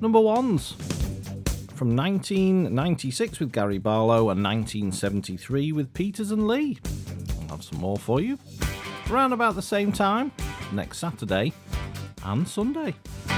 number ones. From 1996 with Gary Barlow and 1973 with Peters and Lee. I'll have some more for you around about the same time next Saturday and Sunday.